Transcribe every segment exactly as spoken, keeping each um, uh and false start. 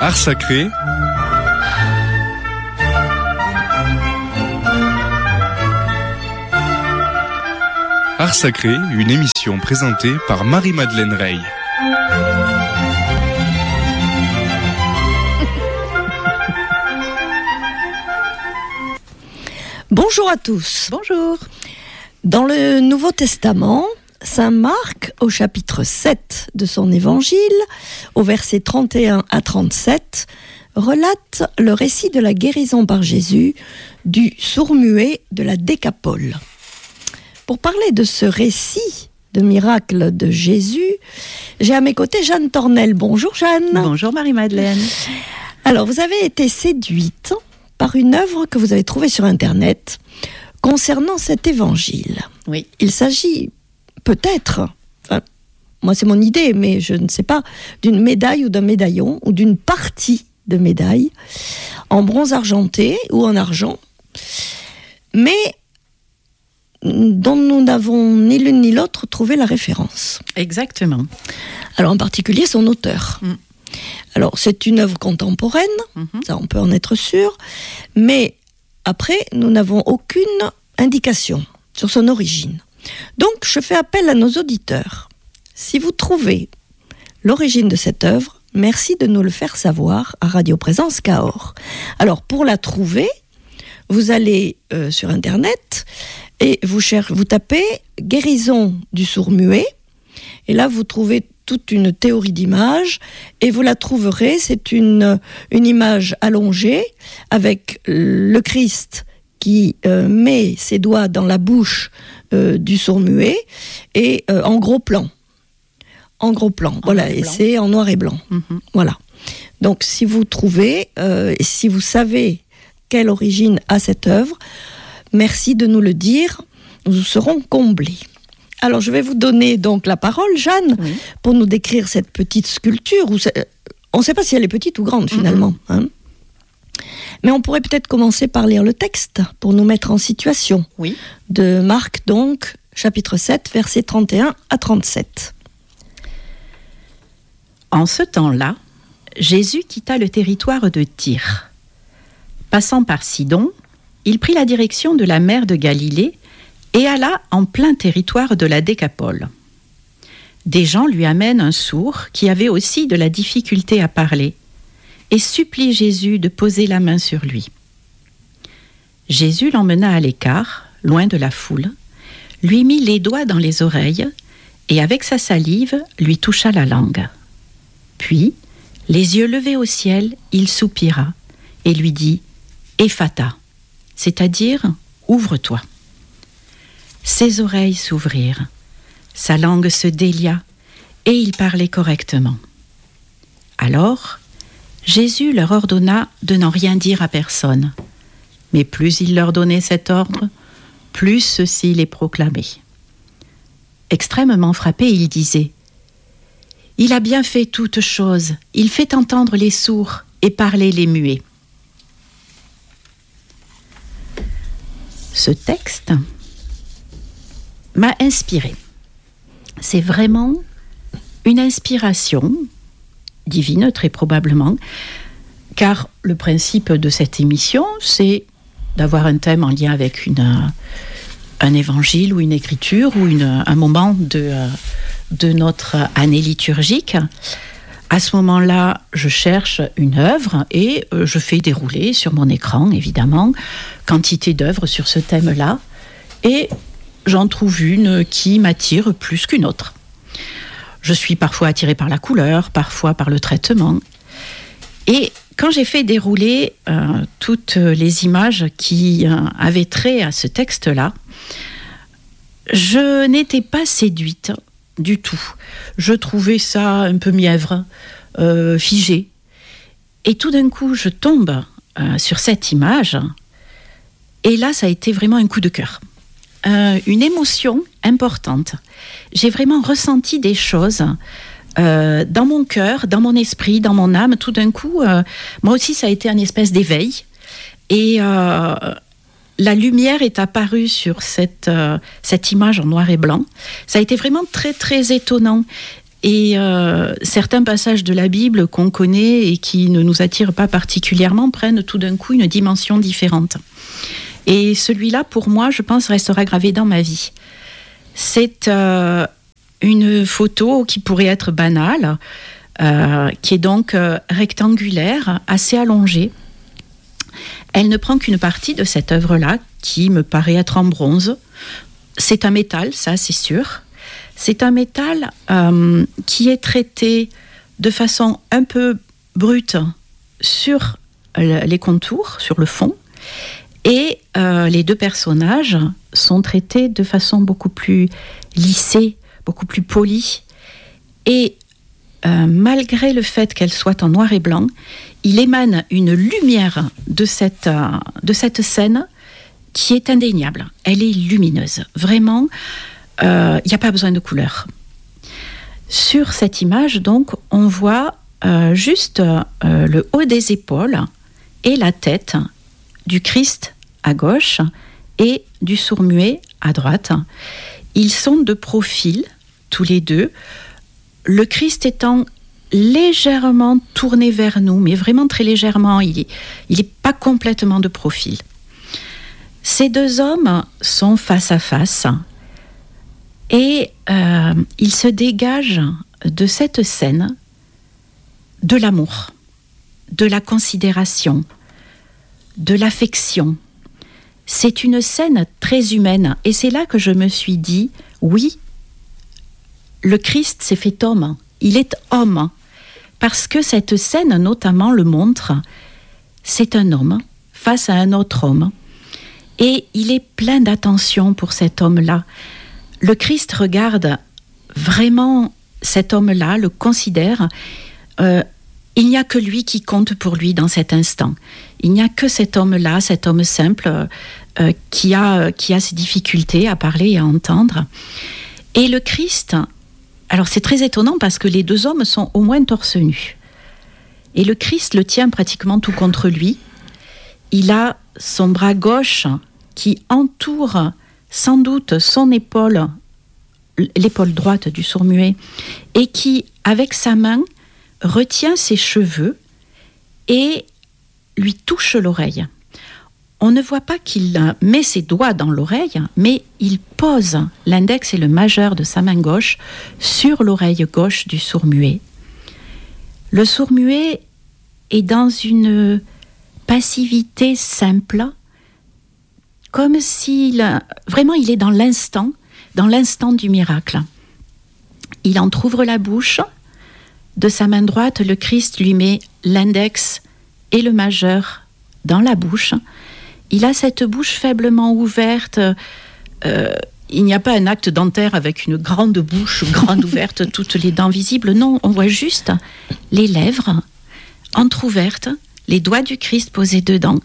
Art sacré. Art sacré, une émission présentée par Marie-Madeleine Rey. Bonjour à tous. Bonjour. Dans le Nouveau Testament, saint Marc, au chapitre sept de son évangile, au verset trente et un à trente-sept, relate le récit de la guérison par Jésus du sourd-muet de la Décapole. Pour parler de ce récit de miracle de Jésus, j'ai à mes côtés Jeanne Tornel. Bonjour Jeanne. Bonjour Marie-Madeleine. Alors, vous avez été séduite par une œuvre que vous avez trouvée sur Internet concernant cet évangile. Oui. Il s'agit peut-être, enfin, moi c'est mon idée, mais je ne sais pas, d'une médaille ou d'un médaillon, ou d'une partie de médaille, en bronze argenté ou en argent, mais dont nous n'avons ni l'une ni l'autre trouvé la référence. Exactement. Alors en particulier son auteur. Mm. Alors c'est une œuvre contemporaine, mm-hmm. ça on peut en être sûr, mais après nous n'avons aucune indication sur son origine. Donc je fais appel à nos auditeurs. Si vous trouvez l'origine de cette œuvre, merci de nous le faire savoir à Radio Présence Cahors. Alors pour la trouver, vous allez euh, sur Internet et vous, cher- vous tapez « guérison du sourd-muet » et là vous trouvez toute une théorie d'image, et vous la trouverez, c'est une, une image allongée avec le Christ qui euh, met ses doigts dans la bouche euh, du sourd-muet, et euh, en gros plan. En gros plan, en voilà, et, et c'est en noir et blanc. Mm-hmm. Voilà. Donc si vous trouvez, euh, et si vous savez quelle origine a cette œuvre, merci de nous le dire, nous serons comblés. Alors, je vais vous donner donc la parole, Jeanne, oui. pour nous décrire cette petite sculpture. Où on ne sait pas si elle est petite ou grande, finalement. Mm-hmm. Hein. Mais on pourrait peut-être commencer par lire le texte, pour nous mettre en situation. Oui. De Marc, donc, chapitre sept, versets trente et un à trente-sept. En ce temps-là, Jésus quitta le territoire de Tyr. Passant par Sidon, il prit la direction de la mer de Galilée, et alla en plein territoire de la Décapole. Des gens lui amènent un sourd qui avait aussi de la difficulté à parler et supplie Jésus de poser la main sur lui. Jésus l'emmena à l'écart, loin de la foule, lui mit les doigts dans les oreilles et avec sa salive lui toucha la langue. Puis, les yeux levés au ciel, il soupira et lui dit « Ephata », c'est-à-dire « Ouvre-toi ». Ses oreilles s'ouvrirent, sa langue se délia, et il parlait correctement. Alors, Jésus leur ordonna de n'en rien dire à personne. Mais plus il leur donnait cet ordre, plus ceux-ci les proclamaient. Extrêmement frappé, il disait « Il a bien fait toutes choses, il fait entendre les sourds et parler les muets. » Ce texte m'a inspirée. C'est vraiment une inspiration divine, très probablement, car le principe de cette émission, c'est d'avoir un thème en lien avec une, un évangile ou une écriture ou une, un moment de, de notre année liturgique. À ce moment-là, je cherche une œuvre et je fais dérouler sur mon écran, évidemment, quantité d'œuvres sur ce thème-là, et j'en trouve une qui m'attire plus qu'une autre. Je suis parfois attirée par la couleur, parfois par le traitement. Et quand j'ai fait dérouler euh, toutes les images qui euh, avaient trait à ce texte-là, je n'étais pas séduite du tout. Je trouvais ça un peu mièvre, euh, figé. Et tout d'un coup, je tombe euh, sur cette image, et là, ça a été vraiment un coup de cœur. Euh, une émotion importante. J'ai vraiment ressenti des choses euh, dans mon cœur, dans mon esprit, dans mon âme. Tout d'un coup, euh, moi aussi, ça a été une espèce d'éveil. Et euh, la lumière est apparue sur cette, euh, cette image en noir et blanc. Ça a été vraiment très, très étonnant. Et euh, certains passages de la Bible qu'on connaît et qui ne nous attirent pas particulièrement prennent tout d'un coup une dimension différente. Et celui-là, pour moi, je pense, restera gravé dans ma vie. C'est euh, une photo qui pourrait être banale, euh, qui est donc euh, rectangulaire, assez allongée. Elle ne prend qu'une partie de cette œuvre-là, qui me paraît être en bronze. C'est un métal, ça c'est sûr. C'est un métal euh, qui est traité de façon un peu brute sur les contours, sur le fond. Et euh, les deux personnages sont traités de façon beaucoup plus lissée, beaucoup plus polie. Et euh, malgré le fait qu'elle soit en noir et blanc, il émane une lumière de cette, euh, de cette scène qui est indéniable. Elle est lumineuse. Vraiment, il euh, n'y a pas besoin de couleur. Sur cette image, donc, on voit euh, juste euh, le haut des épaules et la tête du Christ à gauche et du sourd-muet à droite. Ils sont de profil, tous les deux, le Christ étant légèrement tourné vers nous, mais vraiment très légèrement, il n'est il est pas complètement de profil. Ces deux hommes sont face à face et euh, ils se dégagent de cette scène de l'amour, de la considération, de l'affection. C'est une scène très humaine et c'est là que je me suis dit, oui, le Christ s'est fait homme, il est homme, parce que cette scène notamment le montre, c'est un homme face à un autre homme et il est plein d'attention pour cet homme-là. Le Christ regarde vraiment cet homme-là, le considère, euh, il n'y a que lui qui compte pour lui dans cet instant. Il n'y a que cet homme-là, cet homme simple, euh, qui a, qui a ses difficultés à parler et à entendre. Et le Christ, alors c'est très étonnant parce que les deux hommes sont au moins torse nu. Et le Christ le tient pratiquement tout contre lui. Il a son bras gauche qui entoure sans doute son épaule, l'épaule droite du sourd-muet, et qui, avec sa main, retient ses cheveux et lui touche l'oreille. On ne voit pas qu'il met ses doigts dans l'oreille, mais il pose l'index et le majeur de sa main gauche sur l'oreille gauche du sourd-muet. Le sourd-muet est dans une passivité simple, comme s'il... Vraiment, il est dans l'instant, dans l'instant du miracle. Il entrouvre la bouche. De sa main droite, le Christ lui met l'index et le majeur dans la bouche. Il a cette bouche faiblement ouverte. Euh, il n'y a pas un acte dentaire avec une grande bouche, grande ouverte, toutes les dents visibles. Non, on voit juste les lèvres entrouvertes, les doigts du Christ posés dedans.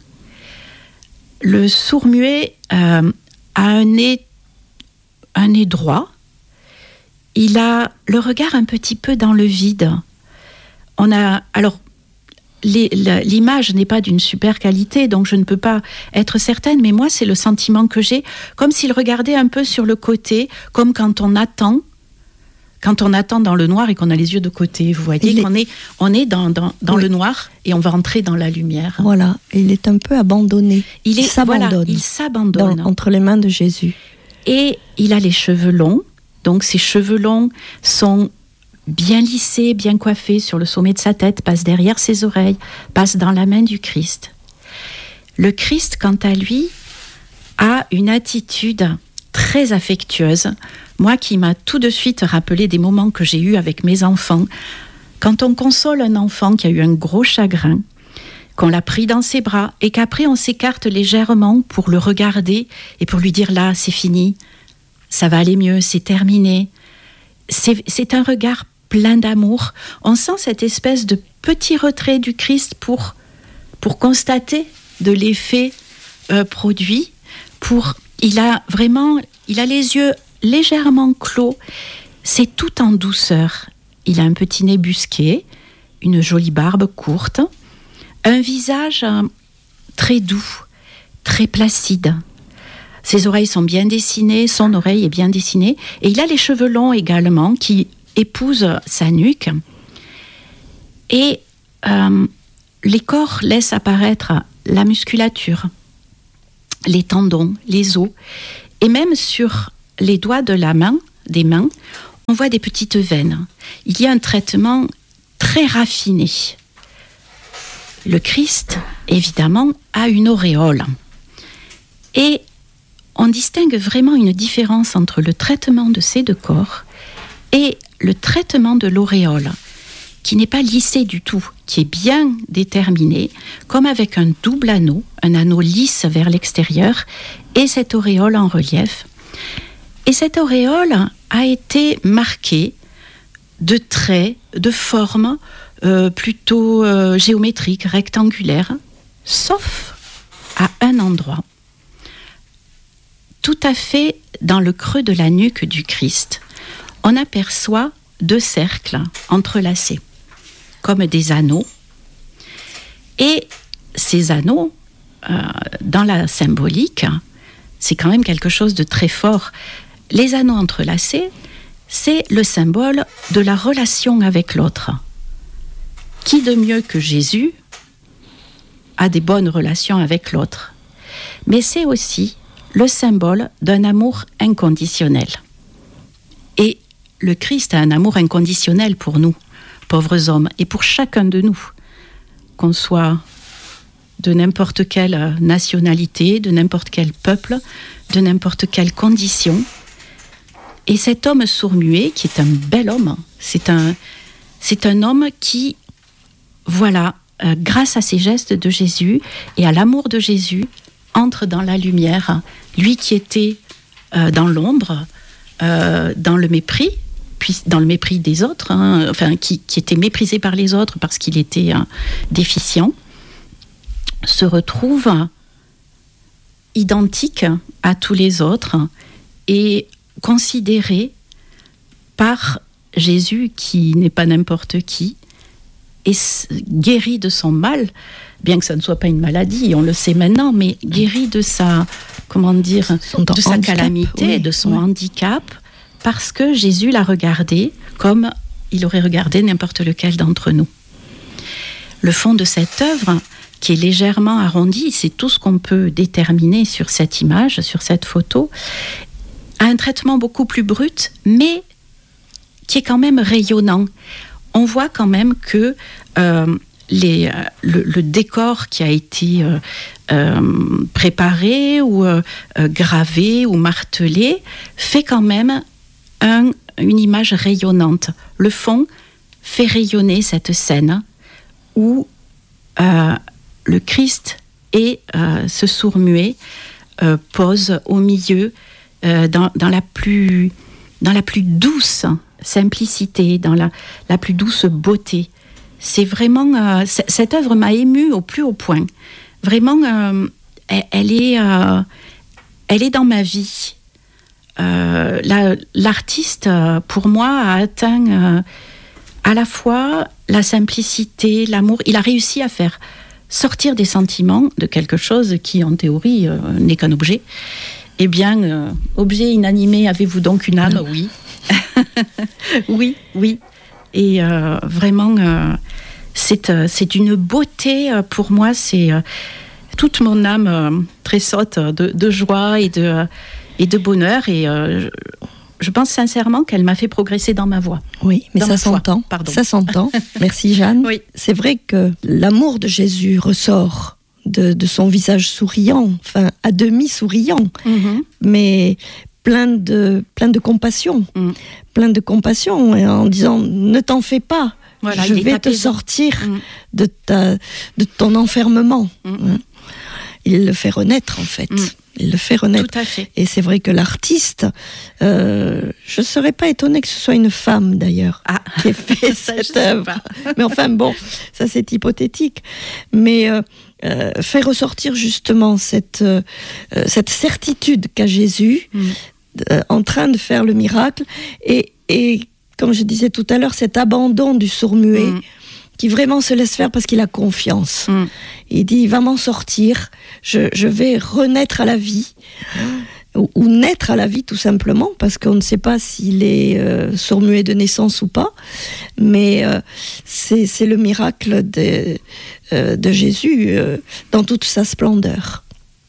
Le sourd-muet euh, a un nez, un nez droit. Il a le regard un petit peu dans le vide. On a, alors, les, la, l'image n'est pas d'une super qualité, donc je ne peux pas être certaine, mais moi, c'est le sentiment que j'ai, comme s'il regardait un peu sur le côté, comme quand on attend, quand on attend dans le noir et qu'on a les yeux de côté. Vous voyez il qu'on est, est, on est dans, dans, dans oui. le noir et on va entrer dans la lumière. Voilà, il est un peu abandonné. Il, est, il s'abandonne. Voilà, il s'abandonne. Dans, entre les mains de Jésus. Et il a les cheveux longs. Donc ses cheveux longs sont bien lissés, bien coiffés sur le sommet de sa tête, passent derrière ses oreilles, passent dans la main du Christ. Le Christ, quant à lui, a une attitude très affectueuse. Moi qui m'a tout de suite rappelé des moments que j'ai eus avec mes enfants. Quand on console un enfant qui a eu un gros chagrin, qu'on l'a pris dans ses bras et qu'après on s'écarte légèrement pour le regarder et pour lui dire là, c'est fini. Ça va aller mieux, c'est terminé. C'est, c'est un regard plein d'amour. On sent cette espèce de petit retrait du Christ pour, pour constater de l'effet euh, produit. Pour, il a vraiment, il a les yeux légèrement clos. C'est tout en douceur. Il a un petit nez busqué, une jolie barbe courte, un visage euh, très doux, très placide. Ses oreilles sont bien dessinées, son oreille est bien dessinée, et il a les cheveux longs également, qui épouse sa nuque. Et euh, les corps laissent apparaître la musculature, les tendons, les os, et même sur les doigts de la main, des mains, on voit des petites veines. Il y a un traitement très raffiné. Le Christ, évidemment, a une auréole. Et on distingue vraiment une différence entre le traitement de ces deux corps et le traitement de l'auréole, qui n'est pas lissé du tout, qui est bien déterminé, comme avec un double anneau, un anneau lisse vers l'extérieur, et cette auréole en relief. Et cette auréole a été marquée de traits, de formes euh, plutôt euh, géométriques, rectangulaires, sauf à un endroit, tout à fait dans le creux de la nuque du Christ. On aperçoit deux cercles entrelacés, comme des anneaux. Et ces anneaux, euh, dans la symbolique, c'est quand même quelque chose de très fort. Les anneaux entrelacés, c'est le symbole de la relation avec l'autre. Qui de mieux que Jésus a des bonnes relations avec l'autre? Mais c'est aussi le symbole d'un amour inconditionnel. Et le Christ a un amour inconditionnel pour nous, pauvres hommes, et pour chacun de nous, qu'on soit de n'importe quelle nationalité, de n'importe quel peuple, de n'importe quelle condition. Et cet homme sourd-muet, qui est un bel homme, c'est un, c'est un homme qui, voilà, euh, grâce à ces gestes de Jésus et à l'amour de Jésus, entre dans la lumière. Lui qui était euh, dans l'ombre, euh, dans le mépris, puis dans le mépris des autres, hein, enfin qui, qui était méprisé par les autres parce qu'il était euh, déficient, se retrouve identique à tous les autres et considéré par Jésus qui n'est pas n'importe qui et guéri de son mal, bien que ça ne soit pas une maladie, on le sait maintenant, mais guéri de sa, comment dire, son de sa handicap, calamité, oui, de son oui. handicap, parce que Jésus l'a regardé comme il aurait regardé n'importe lequel d'entre nous. Le fond de cette œuvre, qui est légèrement arrondi, c'est tout ce qu'on peut déterminer sur cette image, sur cette photo, a un traitement beaucoup plus brut, mais qui est quand même rayonnant. On voit quand même que euh, les, euh, le, le décor qui a été euh, euh, préparé ou euh, gravé ou martelé fait quand même un, une image rayonnante. Le fond fait rayonner cette scène où euh, le Christ et euh, ce sourd-muet euh, posent au milieu euh, dans, dans, la plus, dans la plus douce simplicité, dans la, la plus douce beauté. C'est vraiment... Euh, c- cette œuvre m'a émue au plus haut point. Vraiment, euh, elle, elle, est, euh, elle est dans ma vie. Euh, la, l'artiste, pour moi, a atteint euh, à la fois la simplicité, l'amour. Il a réussi à faire sortir des sentiments de quelque chose qui, en théorie, euh, n'est qu'un objet. Eh bien, euh, objet inanimé, avez-vous donc une âme ? Oui. oui, oui. Et euh, vraiment, euh, c'est, euh, c'est une beauté euh, pour moi. C'est euh, toute mon âme euh, tressaute de, de joie et de, euh, et de bonheur. Et euh, je, je pense sincèrement qu'elle m'a fait progresser dans ma voix. Oui, mais ça s'entend. Pardon. Ça s'entend. Merci Jeanne. Oui. C'est vrai que l'amour de Jésus ressort de, de son visage souriant, enfin à demi souriant, mm-hmm. mais plein de, plein de compassion, mm. plein de compassion, et en disant ne t'en fais pas, voilà, je vais te sortir mm. de, ta, de ton enfermement. Mm. Il le fait renaître en fait. Mm. Il le fait renaître. Tout à fait. Et c'est vrai que l'artiste, euh, je ne serais pas étonnée que ce soit une femme d'ailleurs ah. qui ait fait cette œuvre. Mais enfin bon, ça c'est hypothétique. Mais euh, euh, fait ressortir justement cette, euh, cette certitude qu'a Jésus mm. euh, en train de faire le miracle. Et, et comme je disais tout à l'heure, cet abandon du sourd-muet mm. qui vraiment se laisse faire parce qu'il a confiance. Mm. Il dit, il va m'en sortir, je, je vais renaître à la vie. ou, ou naître à la vie tout simplement, parce qu'on ne sait pas s'il est euh, sourd-muet de naissance ou pas, mais euh, c'est, c'est le miracle de, euh, de Jésus euh, dans toute sa splendeur.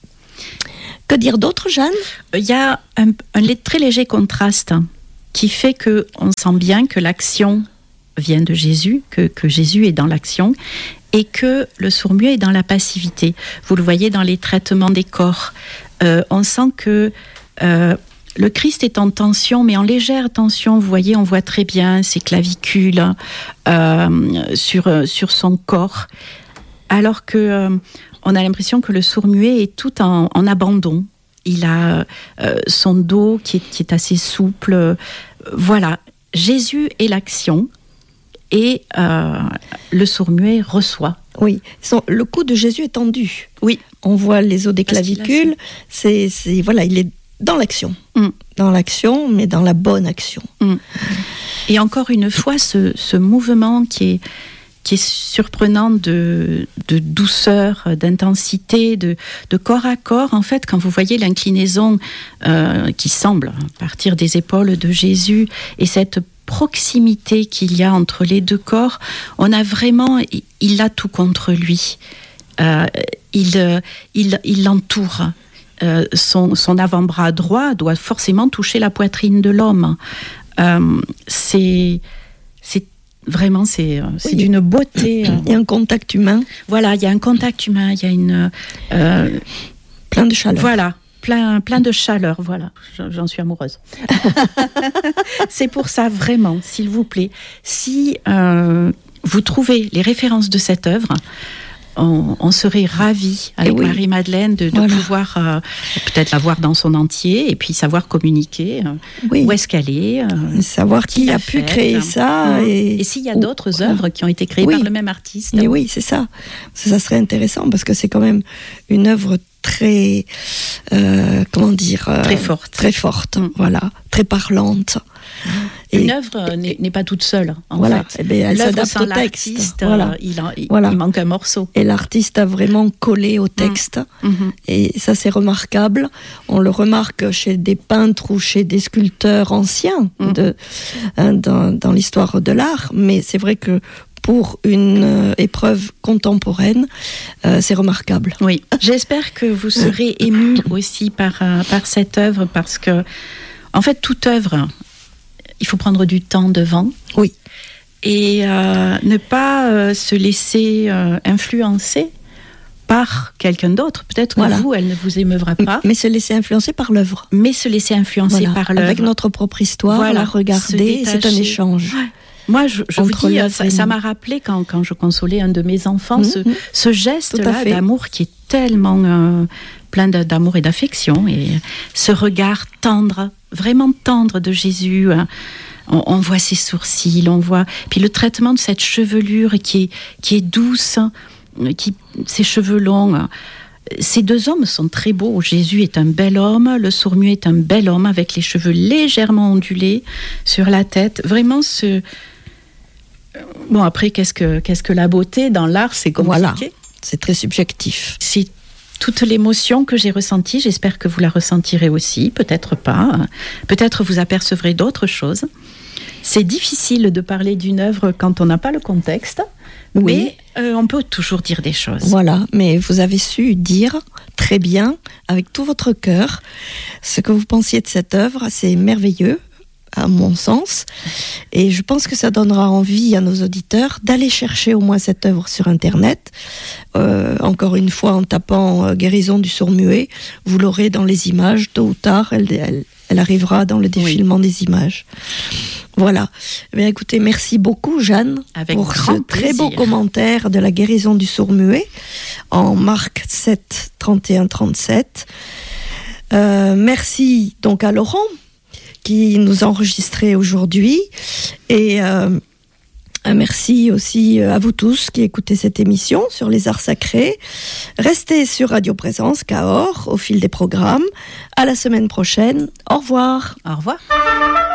Que dire d'autre, Jeanne ? Il y a un, un très léger contraste qui fait qu'on sent bien que l'action vient de Jésus, que, que Jésus est dans l'action, et que le sourd-muet est dans la passivité. Vous le voyez dans les traitements des corps. Euh, on sent que euh, le Christ est en tension, mais en légère tension. Vous voyez, on voit très bien ses clavicules euh, sur, sur son corps, alors que euh, on a l'impression que le sourd-muet est tout en, en abandon. Il a euh, son dos qui est, qui est assez souple. Euh, voilà, Jésus est l'action. Et euh, le sourd-muet reçoit. Oui, son, le cou de Jésus est tendu. Oui. On voit les os des clavicules. C'est, c'est, voilà, il est dans l'action. Mm. Dans l'action, mais dans la bonne action. Mm. Et encore une fois, ce, ce mouvement qui est, qui est surprenant de, de douceur, d'intensité, de, de corps à corps. En fait, quand vous voyez l'inclinaison euh, qui semble partir des épaules de Jésus et cette proximité qu'il y a entre les deux corps, on a vraiment, il a tout contre lui. Euh, il, il, il l'entoure. Euh, son, son avant-bras droit doit forcément toucher la poitrine de l'homme. Euh, c'est, c'est vraiment, c'est, c'est oui, d'une beauté. Il y a un contact humain. Voilà, il y a un contact humain, il y a une... Euh, plein de chaleur. Voilà. Plein, plein de chaleur, voilà, j'en suis amoureuse. C'est pour ça, vraiment, s'il vous plaît, si euh, vous trouvez les références de cette œuvre, on, on serait ravis avec oui. Marie-Madeleine de, de voilà. pouvoir euh, peut-être la voir dans son entier et puis savoir communiquer euh, oui. où est-ce qu'elle est. Euh, savoir qui, qui a pu fait, créer hein. ça. Et, et s'il y a ou, d'autres voilà. œuvres qui ont été créées oui. par le même artiste. Et oui, c'est ça. Ça serait intéressant parce que c'est quand même une œuvre très, euh, comment dire, euh, très forte, très forte, mmh. voilà, très parlante. Une et, œuvre n'est, n'est pas toute seule, en voilà, fait. Et bien, elle l'œuvre s'adapte au texte. Voilà. Euh, il, en, il, voilà. il manque un morceau. Et l'artiste a vraiment collé au texte. Mmh. Mmh. Et ça, c'est remarquable. On le remarque chez des peintres ou chez des sculpteurs anciens mmh. de, hein, dans, dans l'histoire de l'art. Mais c'est vrai que pour une euh, épreuve contemporaine, euh, c'est remarquable. Oui, j'espère que vous serez émus aussi par, euh, par cette œuvre, parce que, en fait, toute œuvre, il faut prendre du temps devant. Oui. Et euh, ne pas euh, se laisser euh, influencer par quelqu'un d'autre. Peut-être que voilà. vous, elle ne vous émeuvra pas. Mais se laisser influencer par l'œuvre. Mais se laisser influencer voilà. par l'œuvre. Avec notre propre histoire, voilà. la regarder, c'est un échange. Ouais. Moi, je, je vous dis, ça, ça m'a rappelé quand, quand je consolais un de mes enfants, mmh, ce, mmh. ce geste-là d'amour qui est tellement euh, plein d'amour et d'affection, et ce regard tendre, vraiment tendre de Jésus. Hein. On, on voit ses sourcils, on voit, puis le traitement de cette chevelure qui est, qui est douce, qui, ses cheveux longs. Hein. Ces deux hommes sont très beaux. Jésus est un bel homme, le sourd-muet est un bel homme avec les cheveux légèrement ondulés sur la tête. Vraiment ce... Bon, après, qu'est-ce que, qu'est-ce que la beauté dans l'art, c'est compliqué. Voilà, c'est très subjectif. C'est toute l'émotion que j'ai ressentie. J'espère que vous la ressentirez aussi, peut-être pas. Peut-être vous apercevrez d'autres choses. C'est difficile de parler d'une œuvre quand on n'a pas le contexte, oui. mais euh, on peut toujours dire des choses. Voilà, mais vous avez su dire très bien, avec tout votre cœur, ce que vous pensiez de cette œuvre. C'est merveilleux, à mon sens, et je pense que ça donnera envie à nos auditeurs d'aller chercher au moins cette œuvre sur Internet. Euh, encore une fois, en tapant euh, guérison du sourd-muet, vous l'aurez dans les images, tôt ou tard, elle, elle, elle arrivera dans le défilement oui. des images. Voilà. Eh bien, écoutez, merci beaucoup, Jeanne, Avec pour grand ce très plaisir. beau commentaire de la guérison du sourd-muet en Marc sept, trente et un trente-sept. Euh, merci donc à Laurent qui nous a enregistré aujourd'hui, et euh, merci aussi à vous tous qui écoutez cette émission sur les arts sacrés. Restez sur Radio Présence Cahors au fil des programmes. À la semaine prochaine. Au revoir. Au revoir.